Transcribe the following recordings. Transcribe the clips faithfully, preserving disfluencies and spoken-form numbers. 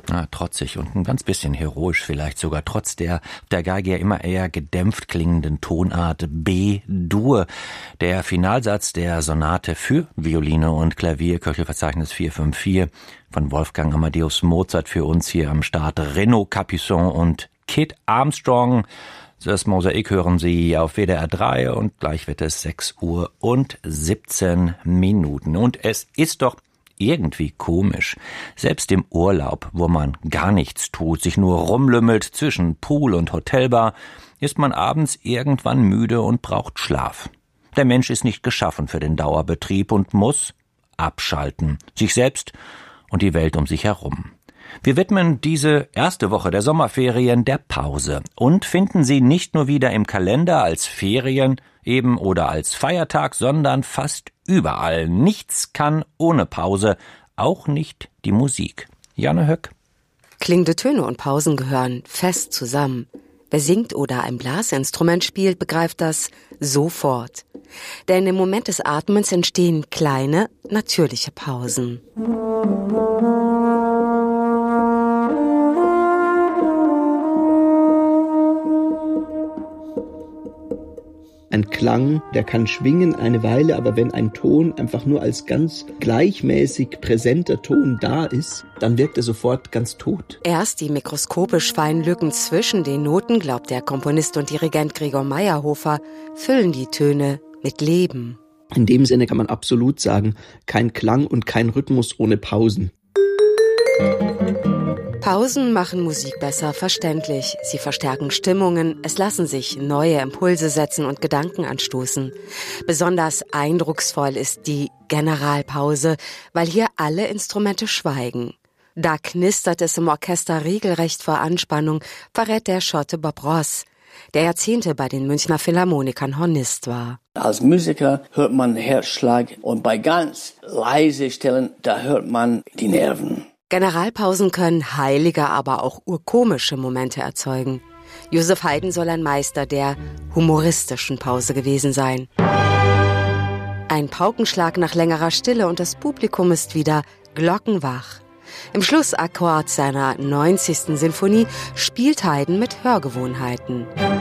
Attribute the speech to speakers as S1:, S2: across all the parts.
S1: Ah, trotzig und ein ganz bisschen heroisch vielleicht sogar, trotz der der Geige ja immer eher gedämpft klingenden Tonart B-Dur. Der Finalsatz der Sonate für Violine und Klavier, Köchelverzeichnis vier fünf vier von Wolfgang Amadeus Mozart für uns hier am Start. Renaud Capuçon und Kit Armstrong. Das Mosaik hören Sie auf W D R drei und gleich wird es sechs Uhr und siebzehn Minuten. Und es ist doch irgendwie komisch. Selbst im Urlaub, wo man gar nichts tut, sich nur rumlümmelt zwischen Pool und Hotelbar, ist man abends irgendwann müde und braucht Schlaf. Der Mensch ist nicht geschaffen für den Dauerbetrieb und muss abschalten, sich selbst und die Welt um sich herum. Wir widmen diese erste Woche der Sommerferien der Pause und finden sie nicht nur wieder im Kalender als Ferien eben oder als Feiertag, sondern fast überall. Nichts kann ohne Pause, auch nicht die Musik. Janne Höck.
S2: Klingende Töne und Pausen gehören fest zusammen. Wer singt oder ein Blasinstrument spielt, begreift das sofort. Denn im Moment des Atmens entstehen kleine, natürliche Pausen.
S3: Ein Klang, der kann schwingen eine Weile, aber wenn ein Ton einfach nur als ganz gleichmäßig präsenter Ton da ist, dann wirkt er sofort ganz tot.
S2: Erst die mikroskopisch feinen Lücken zwischen den Noten, glaubt der Komponist und Dirigent Gregor Meyerhofer, füllen die Töne mit Leben.
S3: In dem Sinne kann man absolut sagen, kein Klang und kein Rhythmus ohne Pausen.
S2: Pausen machen Musik besser verständlich. Sie verstärken Stimmungen, es lassen sich neue Impulse setzen und Gedanken anstoßen. Besonders eindrucksvoll ist die Generalpause, weil hier alle Instrumente schweigen. Da knistert es im Orchester regelrecht vor Anspannung, verrät der Schotte Bob Ross, der Jahrzehnte bei den Münchner Philharmonikern Hornist war.
S4: Als Musiker hört man Herzschlag und bei ganz leise Stellen, da hört man die Nerven.
S2: Generalpausen können heilige, aber auch urkomische Momente erzeugen. Joseph Haydn soll ein Meister der humoristischen Pause gewesen sein. Ein Paukenschlag nach längerer Stille und das Publikum ist wieder glockenwach. Im Schlussakkord seiner neunzigsten Sinfonie spielt Haydn mit Hörgewohnheiten.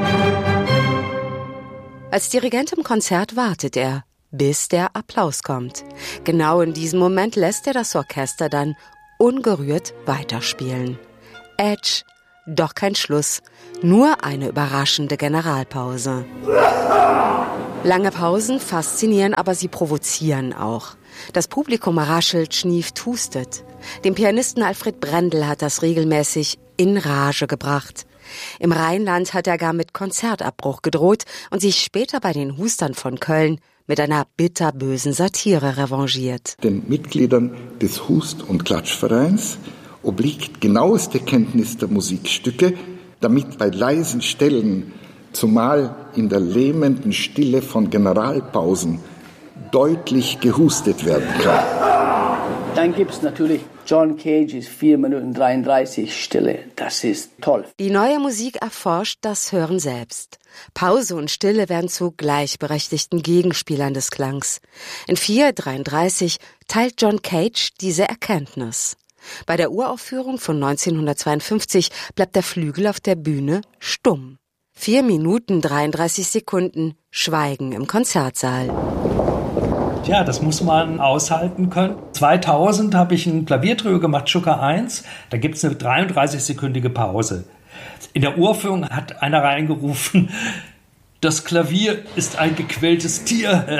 S2: Als Dirigent im Konzert wartet er, bis der Applaus kommt. Genau in diesem Moment lässt er das Orchester dann ungerührt weiterspielen. Edge, doch kein Schluss, nur eine überraschende Generalpause. Lange Pausen faszinieren, aber sie provozieren auch. Das Publikum raschelt, schnieft, hustet. Dem Pianisten Alfred Brendel hat das regelmäßig in Rage gebracht. Im Rheinland hat er gar mit Konzertabbruch gedroht und sich später bei den Hustern von Köln mit einer bitterbösen Satire revanchiert.
S5: Den Mitgliedern des Hust- und Klatschvereins obliegt genaueste Kenntnis der Musikstücke, damit bei leisen Stellen, zumal in der lähmenden Stille von Generalpausen, deutlich gehustet werden kann.
S4: Dann gibt es natürlich John Cages vier Minuten dreiunddreißig Stille. Das ist toll.
S2: Die neue Musik erforscht das Hören selbst. Pause und Stille werden zu gleichberechtigten Gegenspielern des Klangs. In vier dreiunddreißig teilt John Cage diese Erkenntnis. Bei der Uraufführung von neunzehnhundertzweiundfünfzig bleibt der Flügel auf der Bühne stumm. Vier Minuten dreiunddreißig Sekunden Schweigen im Konzertsaal.
S6: Ja, das muss man aushalten können. zweitausend habe ich ein Klaviertrio gemacht, Schucker eins. Da gibt es eine dreiunddreißig-sekündige Pause. In der Uraufführung hat einer reingerufen, das Klavier ist ein gequältes Tier.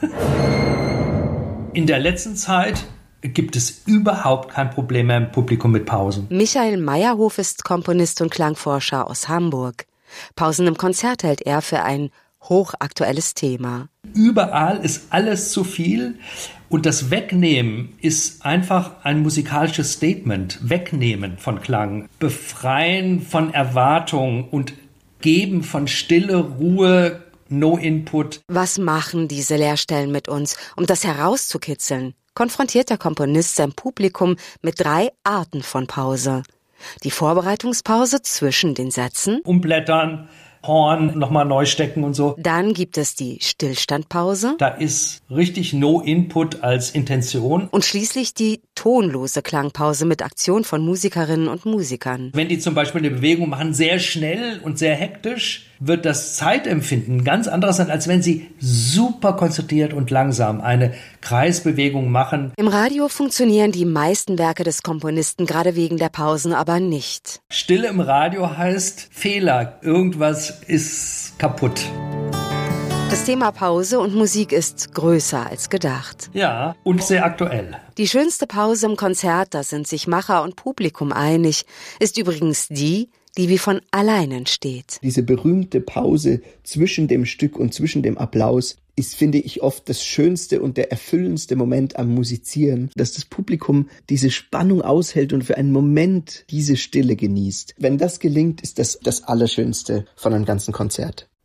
S6: In der letzten Zeit gibt es überhaupt kein Problem mehr im Publikum mit Pausen.
S2: Michael Meyerhof ist Komponist und Klangforscher aus Hamburg. Pausen im Konzert hält er für ein hochaktuelles Thema.
S6: Überall ist alles zu viel und das Wegnehmen ist einfach ein musikalisches Statement. Wegnehmen von Klang, befreien von Erwartung und geben von Stille, Ruhe, No Input.
S2: Was machen diese Leerstellen mit uns, um das herauszukitzeln? Konfrontiert der Komponist sein Publikum mit drei Arten von Pause. Die Vorbereitungspause zwischen den Sätzen.
S6: Umblättern, Horn nochmal neu stecken und so.
S2: Dann gibt es die Stillstandpause.
S6: Da ist richtig No Input als Intention.
S2: Und schließlich die tonlose Klangpause mit Aktion von Musikerinnen und Musikern.
S6: Wenn die zum Beispiel eine Bewegung machen, sehr schnell und sehr hektisch, wird das Zeitempfinden ganz anderes sein, als wenn sie super konzentriert und langsam eine Kreisbewegung machen.
S2: Im Radio funktionieren die meisten Werke des Komponisten gerade wegen der Pausen aber nicht.
S6: Stille im Radio heißt Fehler. Irgendwas ist kaputt.
S2: Das Thema Pause und Musik ist größer als gedacht.
S6: Ja, und sehr aktuell.
S2: Die schönste Pause im Konzert, da sind sich Macher und Publikum einig, ist übrigens die, die wie von allein entsteht.
S3: Diese berühmte Pause zwischen dem Stück und zwischen dem Applaus ist, finde ich, oft das schönste und der erfüllendste Moment am Musizieren, dass das Publikum diese Spannung aushält und für einen Moment diese Stille genießt. Wenn das gelingt, ist das das Allerschönste von einem ganzen Konzert.